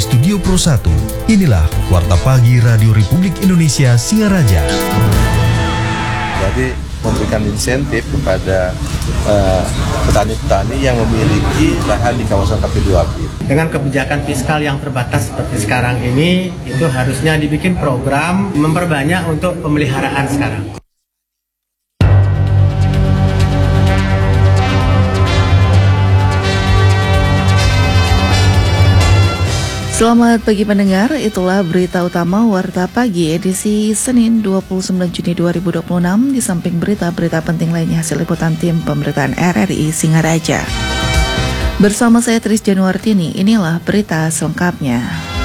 Studio Pro 1, inilah Warta Pagi Radio Republik Indonesia Singaraja. Jadi memberikan insentif kepada petani-petani yang memiliki lahan di kawasan KP2B. Dengan kebijakan fiskal yang terbatas seperti sekarang ini, itu harusnya dibikin program memperbanyak untuk pemeliharaan sekarang. Selamat pagi pendengar, itulah berita utama Warta Pagi edisi Senin 29 Juni 2026. Di samping berita-berita penting lainnya hasil liputan tim pemberitaan RRI Singaraja. Bersama saya Tris Januartini, inilah berita selengkapnya.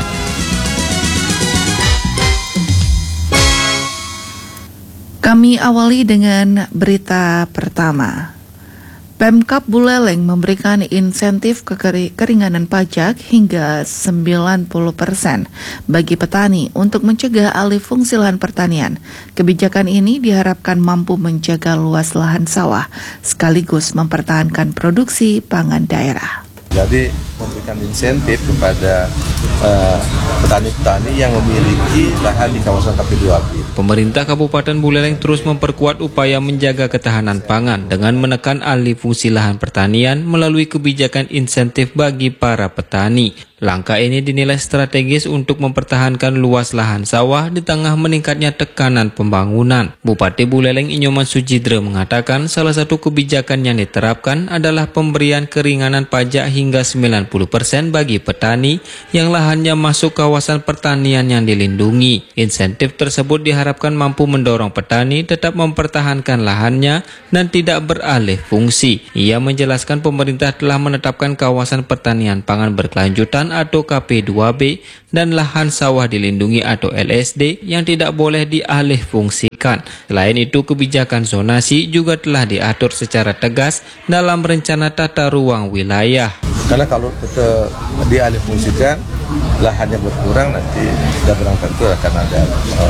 Kami awali dengan berita pertama. Pemkab Buleleng memberikan insentif keringanan pajak hingga 90% bagi petani untuk mencegah alih fungsi lahan pertanian. Kebijakan ini diharapkan mampu menjaga luas lahan sawah sekaligus mempertahankan produksi pangan daerah. Jadi memberikan insentif kepada petani-petani yang memiliki lahan di kawasan KP2B. Pemerintah Kabupaten Buleleng terus memperkuat upaya menjaga ketahanan pangan dengan menekan alih fungsi lahan pertanian melalui kebijakan insentif bagi para petani. Langkah ini dinilai strategis untuk mempertahankan luas lahan sawah di tengah meningkatnya tekanan pembangunan. Bupati Buleleng Inyoman Sujidre mengatakan salah satu kebijakan yang diterapkan adalah pemberian keringanan pajak hingga 90% bagi petani yang lahannya masuk kawasan pertanian yang dilindungi. Insentif tersebut diharapkan mampu mendorong petani tetap mempertahankan lahannya dan tidak beralih fungsi. Ia menjelaskan pemerintah telah menetapkan kawasan pertanian pangan berkelanjutan atau KP2B dan lahan sawah dilindungi atau LSD yang tidak boleh dialih fungsikan. Selain itu, kebijakan zonasi juga telah diatur secara tegas dalam rencana tata ruang wilayah. Karena kalau kita dialih fungsikan, lahannya berkurang, nanti barang tentu akan ada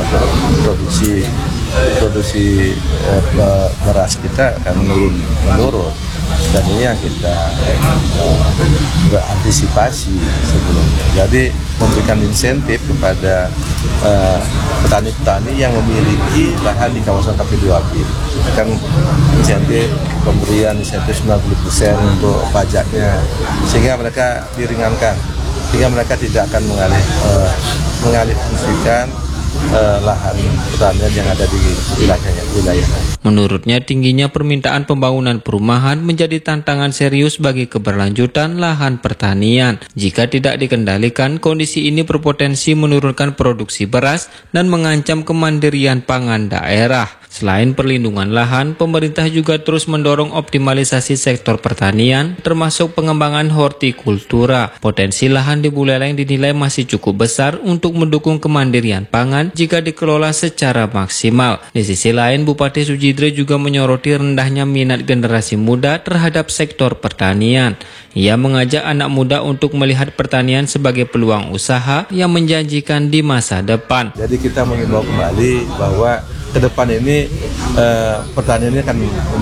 produksi beras kita akan menurun. Dan ini yang kita berantisipasi sebelumnya. Jadi memberikan insentif kepada petani-petani yang memiliki lahan di kawasan KP2B. Kan insentif, pemberian insentif 90% untuk pajaknya, sehingga mereka diringankan, sehingga mereka tidak akan mengalih fungsikan lahan pertanian yang ada di wilayahnya. Menurutnya, tingginya permintaan pembangunan perumahan menjadi tantangan serius bagi keberlanjutan lahan pertanian. Jika tidak dikendalikan, kondisi ini berpotensi menurunkan produksi beras dan mengancam kemandirian pangan daerah. Selain perlindungan lahan, pemerintah juga terus mendorong optimalisasi sektor pertanian, termasuk pengembangan hortikultura. Potensi lahan di Buleleng dinilai masih cukup besar untuk mendukung kemandirian pangan jika dikelola secara maksimal. Di sisi lain, Bupati Sujidre juga menyoroti rendahnya minat generasi muda terhadap sektor pertanian. Ia mengajak anak muda untuk melihat pertanian sebagai peluang usaha yang menjanjikan di masa depan. Jadi kita mengimbau kembali bahwa ke depan ini pertanian ini akan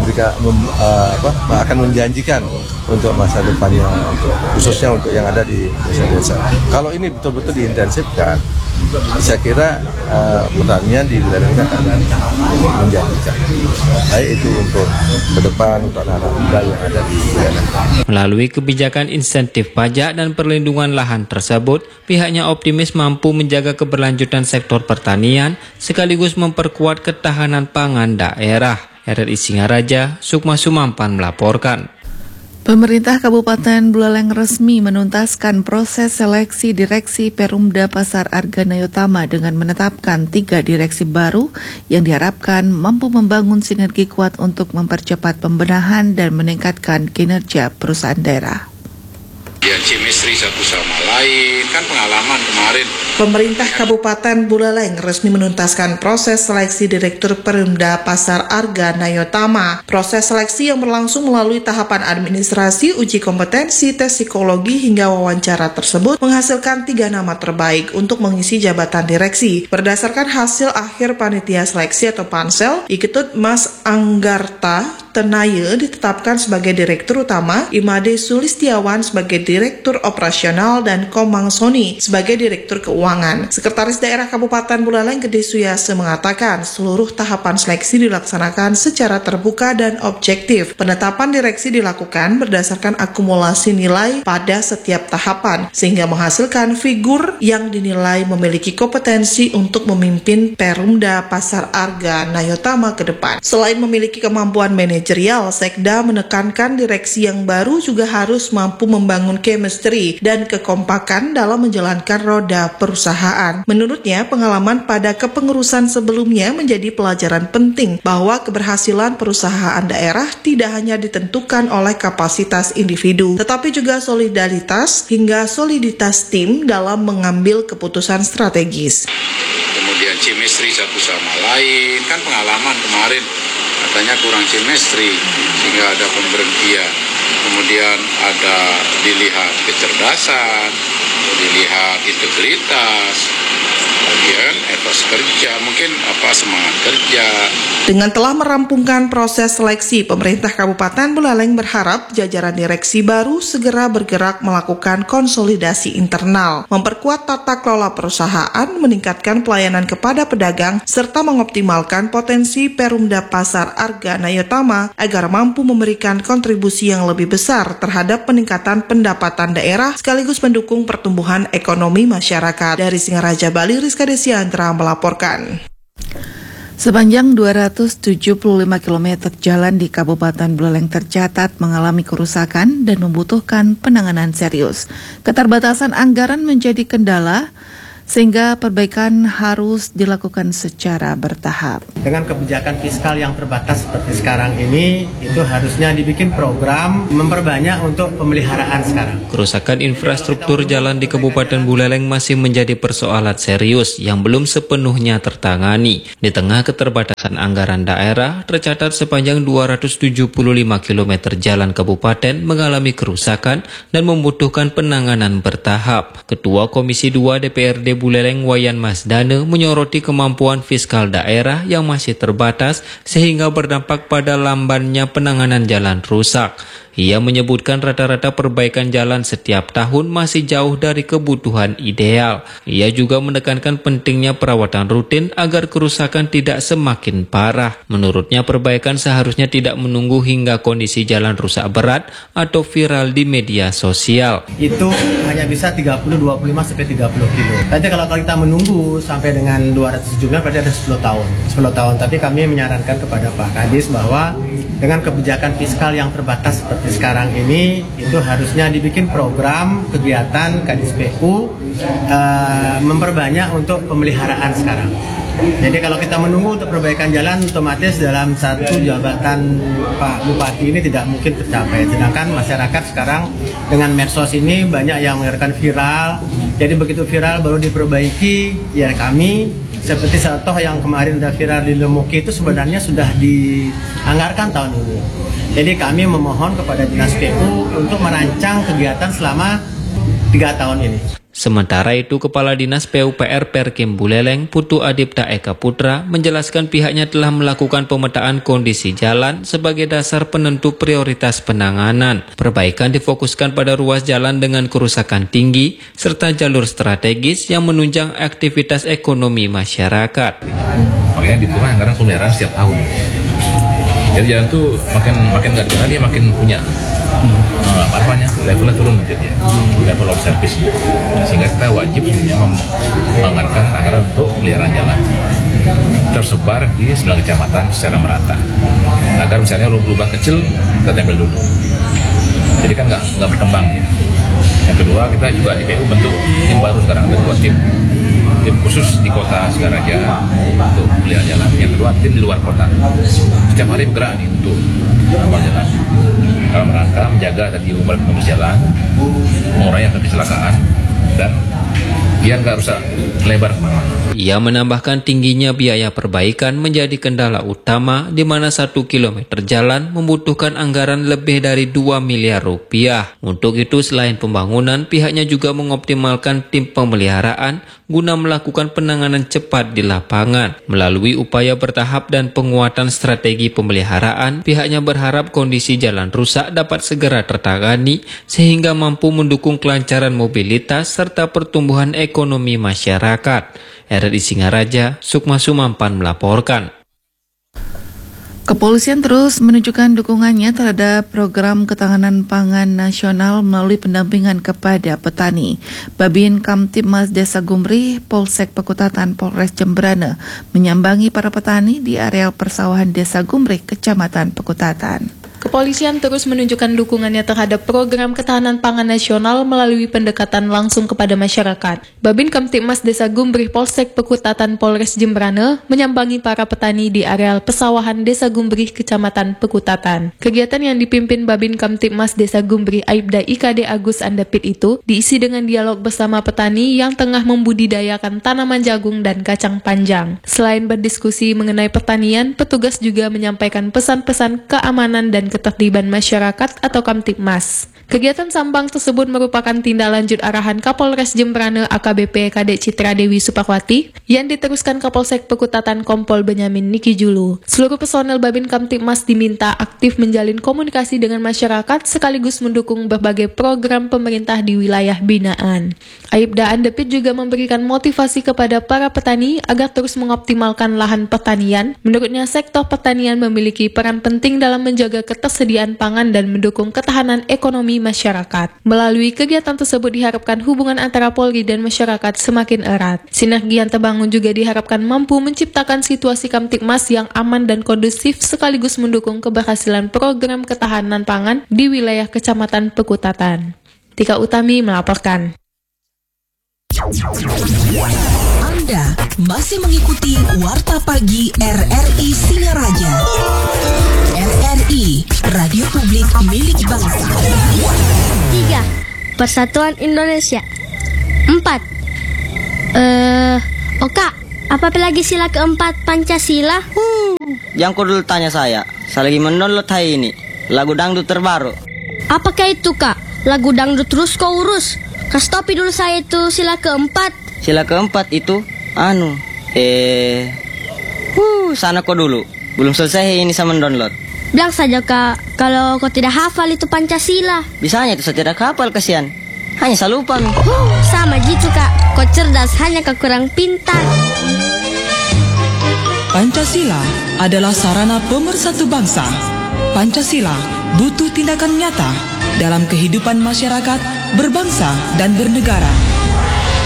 akan menjanjikan untuk masa depan yang khususnya untuk yang ada di desa-desa. Kalau ini betul-betul diintensifkan, saya kira pertanian di wilayah ini akan menjanjikan. Baik itu untuk ke depan, untuk anak-anak muda yang ada di wilayah. Melalui kebijakan insentif pajak dan perlindungan lahan tersebut, pihaknya optimis mampu menjaga keberlanjutan sektor pertanian sekaligus memperkuat ketahanan pangan daerah. RRI Singaraja, Sukma Sumampan melaporkan. Pemerintah Kabupaten Buleleng resmi menuntaskan proses seleksi direksi Perumda Pasar Arga Nayotama dengan menetapkan 3 direksi baru yang diharapkan mampu membangun sinergi kuat untuk mempercepat pembenahan dan meningkatkan kinerja perusahaan daerah. Ya, chemistry satu sama lain, kan pengalaman kemarin. Pemerintah Kabupaten Buleleng resmi menuntaskan proses seleksi Direktur Perumda Pasar Arga Nayotama. Proses seleksi yang berlangsung melalui tahapan administrasi, uji kompetensi, tes psikologi, hingga wawancara tersebut menghasilkan 3 nama terbaik untuk mengisi jabatan direksi. Berdasarkan hasil akhir panitia seleksi atau pansel, Iketut Mas Anggarta Tenaye ditetapkan sebagai Direktur Utama, Imade Sulistiawan sebagai Direktur Operasional, dan Komang Soni sebagai Direktur Keuangan. Sekretaris Daerah Kabupaten Buleleng Gede Suyase mengatakan seluruh tahapan seleksi dilaksanakan secara terbuka dan objektif. Penetapan direksi dilakukan berdasarkan akumulasi nilai pada setiap tahapan, sehingga menghasilkan figur yang dinilai memiliki kompetensi untuk memimpin Perumda Pasar Arga Nayotama ke depan. Selain memiliki kemampuan manajerial, Sekda menekankan direksi yang baru juga harus mampu membangun chemistry dan kekompakan dalam menjalankan roda perusahaan. Menurutnya, pengalaman pada kepengurusan sebelumnya menjadi pelajaran penting bahwa keberhasilan perusahaan daerah tidak hanya ditentukan oleh kapasitas individu, tetapi juga solidaritas hingga soliditas tim dalam mengambil keputusan strategis. Kemudian chemistry satu sama lain, kan pengalaman kemarin katanya kurang chemistry sehingga ada pemberhentian. Kemudian ada dilihat kecerdasan, dilihat integritas, kemudian etos kerja, mungkin semangat kerja. Dengan telah merampungkan proses seleksi, pemerintah Kabupaten Buleleng berharap jajaran direksi baru segera bergerak melakukan konsolidasi internal, memperkuat tata kelola perusahaan, meningkatkan pelayanan kepada pedagang, serta mengoptimalkan potensi Perumda Pasar Arga Nayotama agar mampu memberikan kontribusi yang lebih besar terhadap peningkatan pendapatan daerah sekaligus mendukung pertumbuhan ekonomi masyarakat. Dari Singaraja, Bali, Rizka Desiandra melaporkan. Sepanjang 275 km jalan di Kabupaten Buleleng tercatat mengalami kerusakan dan membutuhkan penanganan serius. Keterbatasan anggaran menjadi kendala sehingga perbaikan harus dilakukan secara bertahap. Dengan kebijakan fiskal yang terbatas seperti sekarang ini, itu harusnya dibikin program memperbanyak untuk pemeliharaan sekarang. Kerusakan infrastruktur jalan di Kabupaten Buleleng masih menjadi persoalan serius yang belum sepenuhnya tertangani. Di tengah keterbatasan anggaran daerah, tercatat sepanjang 275 km jalan kabupaten mengalami kerusakan dan membutuhkan penanganan bertahap. Ketua Komisi 2 DPRD Buleleng Wayan Masdane menyoroti kemampuan fiskal daerah yang masih terbatas sehingga berdampak pada lambannya penanganan jalan rusak. Ia menyebutkan rata-rata perbaikan jalan setiap tahun masih jauh dari kebutuhan ideal. Ia juga menekankan pentingnya perawatan rutin agar kerusakan tidak semakin parah. Menurutnya perbaikan seharusnya tidak menunggu hingga kondisi jalan rusak berat atau viral di media sosial. Itu hanya bisa 30-25 sampai 30 kilo. Nanti kalau kita menunggu sampai dengan 217 berarti ada 10 tahun. Tapi kami menyarankan kepada Pak Kadis bahwa dengan kebijakan fiskal yang terbatas seperti sekarang ini, itu harusnya dibikin program kegiatan Kadis PU memperbanyak untuk pemeliharaan sekarang. Jadi kalau kita menunggu untuk perbaikan jalan, otomatis dalam satu jabatan Pak Bupati ini tidak mungkin tercapai. Sedangkan masyarakat sekarang dengan medsos ini banyak yang mengadakan viral. Jadi begitu viral baru diperbaiki, ya kami seperti contoh yang kemarin udah viral di Lemuki itu sebenarnya sudah dianggarkan tahun ini. Jadi kami memohon kepada Dinas PU untuk merancang kegiatan selama 3 tahun ini. Sementara itu, Kepala Dinas PUPR Perkim Buleleng, Putu Adipta Eka Putra, menjelaskan pihaknya telah melakukan pemetaan kondisi jalan sebagai dasar penentu prioritas penanganan. Perbaikan difokuskan pada ruas jalan dengan kerusakan tinggi, serta jalur strategis yang menunjang aktivitas ekonomi masyarakat. Makanya dibutuhkan anggaran pemeliharaan setiap tahun. Jadi jalan tuh makin nggak dikenal, dia makin punya levelnya turun menjadi level of service, sehingga kita wajib menganggarkan anggaran untuk pemeliharaan jalan tersebar di 9 kecamatan secara merata, agar misalnya lubang kecil kita tempel dulu, jadi kan nggak berkembang ya. Yang kedua, kita juga di PU bentuk tim baru sekarang, ada 2 tim khusus di kota Singaraja untuk pemeliharaan jalan. Yang kedua, tim di luar kota setiap hari bergerak nih untuk abang jalan dalam rangka menjaga tadi umur jalan, mengurangi kecelakaan dan biar nggak rusak lebar kemana-mana. Ia menambahkan tingginya biaya perbaikan menjadi kendala utama di mana 1 kilometer jalan membutuhkan anggaran lebih dari 2 miliar rupiah. Untuk itu selain pembangunan, pihaknya juga mengoptimalkan tim pemeliharaan guna melakukan penanganan cepat di lapangan. Melalui upaya bertahap dan penguatan strategi pemeliharaan, pihaknya berharap kondisi jalan rusak dapat segera tertangani sehingga mampu mendukung kelancaran mobilitas serta pertumbuhan ekonomi masyarakat. RRI Singaraja, Sukma Sumampan melaporkan. Kepolisian terus menunjukkan dukungannya terhadap program ketahanan pangan nasional melalui pendampingan kepada petani. Babin Kamtibmas Desa Gumri, Polsek Pekutatan, Polres Jembrana menyambangi para petani di areal persawahan Desa Gumri, Kecamatan Pekutatan. Kepolisian terus menunjukkan dukungannya terhadap program ketahanan pangan nasional melalui pendekatan langsung kepada masyarakat. Babin Kamtibmas Desa Gumbrih Polsek Pekutatan Polres Jembrana menyambangi para petani di areal pesawahan Desa Gumbrih Kecamatan Pekutatan. Kegiatan yang dipimpin Babin Kamtibmas Desa Gumbrih Aibda IKD Agus Andapit itu diisi dengan dialog bersama petani yang tengah membudidayakan tanaman jagung dan kacang panjang. Selain berdiskusi mengenai pertanian, petugas juga menyampaikan pesan-pesan keamanan dan ketertiban masyarakat atau Kamtibmas. Kegiatan sambang tersebut merupakan tindak lanjut arahan Kapolres Jembrana AKBP Kadek Citra Dewi Supakwati yang diteruskan Kapolsek Pekutatan Kompol Benyamin Niki Julu. Seluruh personel Babin Kamtibmas diminta aktif menjalin komunikasi dengan masyarakat sekaligus mendukung berbagai program pemerintah di wilayah binaan. Aibda Andepit juga memberikan motivasi kepada para petani agar terus mengoptimalkan lahan pertanian. Menurutnya sektor pertanian memiliki peran penting dalam menjaga ketersediaan pangan dan mendukung ketahanan ekonomi masyarakat. Melalui kegiatan tersebut diharapkan hubungan antara Polri dan masyarakat semakin erat. Sinergi yang terbangun juga diharapkan mampu menciptakan situasi Kamtibmas yang aman dan kondusif sekaligus mendukung keberhasilan program ketahanan pangan di wilayah Kecamatan Pekutatan. Tika Utami melaporkan. Anda masih mengikuti Warta Pagi RRI Singaraja. RRI, Radio Publik Milik Bangsa. 3. Persatuan Indonesia. 4. Oka, apa lagi sila keempat Pancasila? Yang kau dulu tanya saya lagi mendownload hari ini lagu dangdut terbaru. Apakah itu, Kak? Lagu dangdut terus kau urus. Kasih topi dulu saya itu sila keempat. Sila keempat itu sana kau dulu. Belum selesai ini saya mendownload. Bilang saja, Kak, kalau kau tidak hafal itu Pancasila. Bisanya itu saya tidak hafal, kasihan. Hanya saya lupa. Sama gitu, Kak. Kau cerdas, hanya kau kurang pintar. Pancasila adalah sarana pemersatu bangsa. Pancasila butuh tindakan nyata dalam kehidupan masyarakat, berbangsa, dan bernegara.